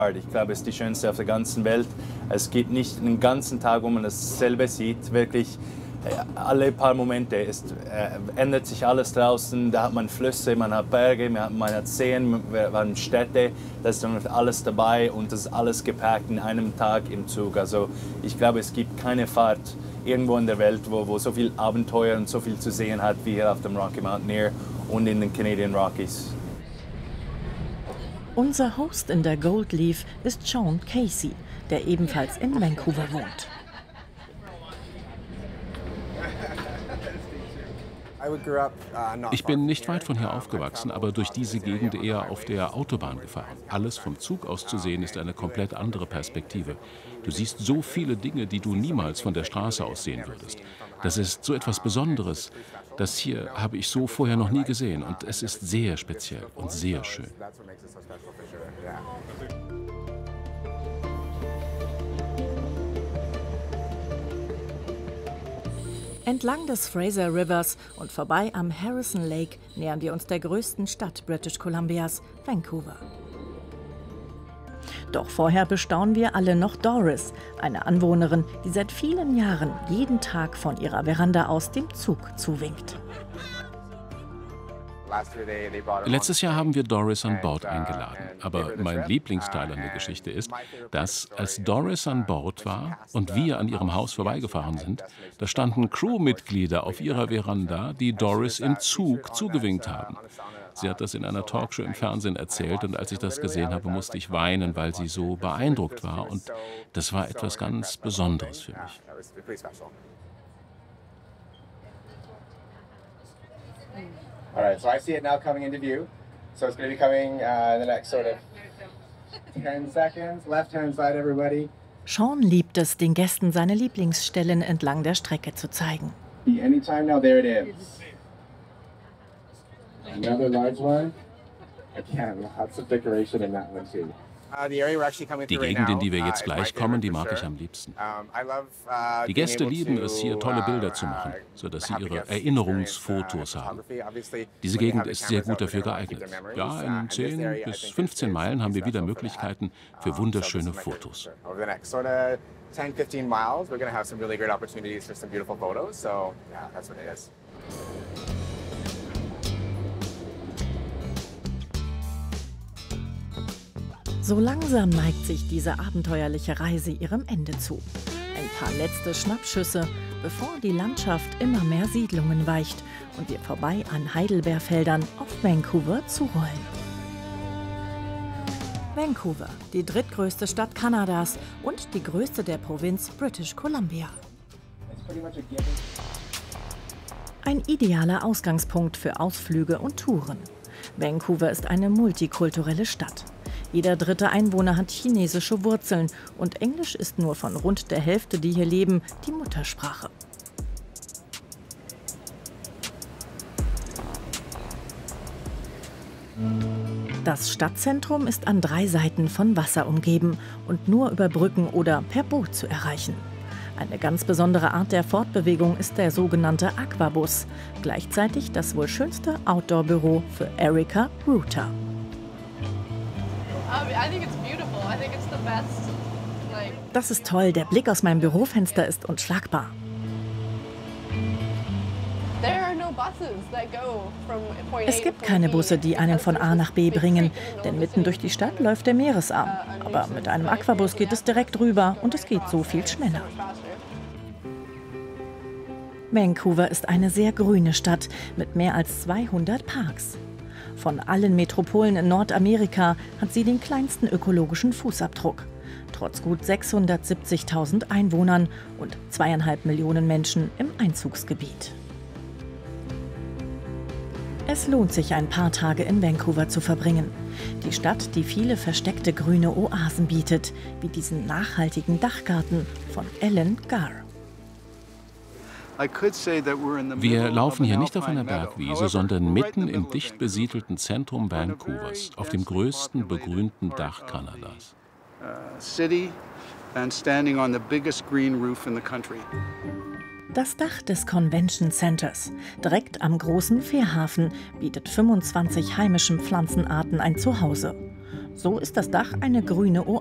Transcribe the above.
Ich glaube, es ist die schönste auf der ganzen Welt. Es geht nicht einen ganzen Tag, wo man dasselbe sieht. Wirklich alle paar Momente ändert sich alles draußen. Da hat man Flüsse, man hat Berge, man hat Seen, man hat Städte. Das ist dann alles dabei und das ist alles gepackt in einem Tag im Zug. Also ich glaube, es gibt keine Fahrt irgendwo in der Welt, wo so viel Abenteuer und so viel zu sehen hat wie hier auf dem Rocky Mountaineer und in den Canadian Rockies. Unser Host in der Gold Leaf ist Sean Casey, der ebenfalls in Vancouver wohnt. Ich bin nicht weit von hier aufgewachsen, aber durch diese Gegend eher auf der Autobahn gefahren. Alles vom Zug aus zu sehen, ist eine komplett andere Perspektive. Du siehst so viele Dinge, die du niemals von der Straße aus sehen würdest. Das ist so etwas Besonderes. Das hier habe ich so vorher noch nie gesehen und es ist sehr speziell und sehr schön. Entlang des Fraser Rivers und vorbei am Harrison Lake nähern wir uns der größten Stadt British Columbias, Vancouver. Doch vorher bestaunen wir alle noch Doris, eine Anwohnerin, die seit vielen Jahren jeden Tag von ihrer Veranda aus dem Zug zuwinkt. Letztes Jahr haben wir Doris an Bord eingeladen. Aber mein Lieblingsteil an der Geschichte ist, dass als Doris an Bord war und wir an ihrem Haus vorbeigefahren sind, da standen Crewmitglieder auf ihrer Veranda, die Doris im Zug zugewinkt haben. Sie hat das in einer Talkshow im Fernsehen erzählt und als ich das gesehen habe, musste ich weinen, weil sie so beeindruckt war. Und das war etwas ganz Besonderes für mich. All right, so I see it now coming into view. So it's going to be coming in the next sort of 10 seconds. Left-hand side, everybody. Sean liebt es, den Gästen seine Lieblingsstellen entlang der Strecke zu zeigen. Anytime now, there it is. Another large one. Again, lots of decoration in that one too. Die Gegend, in die wir jetzt gleich kommen, die mag ich am liebsten. Die Gäste lieben es, hier tolle Bilder zu machen, sodass sie ihre Erinnerungsfotos haben. Diese Gegend ist sehr gut dafür geeignet. Ja, in 10 bis 15 Meilen haben wir wieder Möglichkeiten für wunderschöne Fotos. 10, 15 miles, we're going to have some really great opportunities for some beautiful photos. So, yeah, that's what it is. So langsam neigt sich diese abenteuerliche Reise ihrem Ende zu. Ein paar letzte Schnappschüsse, bevor die Landschaft immer mehr Siedlungen weicht und wir vorbei an Heidelbeerfeldern auf Vancouver zurollen. Vancouver, die drittgrößte Stadt Kanadas und die größte der Provinz British Columbia. Ein idealer Ausgangspunkt für Ausflüge und Touren. Vancouver ist eine multikulturelle Stadt. Jeder dritte Einwohner hat chinesische Wurzeln und Englisch ist nur von rund der Hälfte, die hier leben, die Muttersprache. Das Stadtzentrum ist an 3 Seiten von Wasser umgeben und nur über Brücken oder per Boot zu erreichen. Eine ganz besondere Art der Fortbewegung ist der sogenannte Aquabus, gleichzeitig das wohl schönste Outdoor-Büro für Erica Reuter. Das ist toll, der Blick aus meinem Bürofenster ist unschlagbar. Es gibt keine Busse, die einen von A nach B bringen, denn mitten durch die Stadt läuft der Meeresarm. Aber mit einem Aquabus geht es direkt rüber und es geht so viel schneller. Vancouver ist eine sehr grüne Stadt mit mehr als 200 Parks. Von allen Metropolen in Nordamerika hat sie den kleinsten ökologischen Fußabdruck. Trotz gut 670.000 Einwohnern und 2,5 Millionen Menschen im Einzugsgebiet. Es lohnt sich, ein paar Tage in Vancouver zu verbringen. Die Stadt, die viele versteckte grüne Oasen bietet, wie diesen nachhaltigen Dachgarten von Ellen Gar. Wir laufen hier nicht auf einer Bergwiese, sondern mitten im dicht besiedelten Zentrum Vancouvers, auf dem größten begrünten Dach Kanadas. Das Dach des Convention Centers, direkt am großen Fährhafen, bietet 25 heimischen Pflanzenarten ein Zuhause. So ist das Dach eine grüne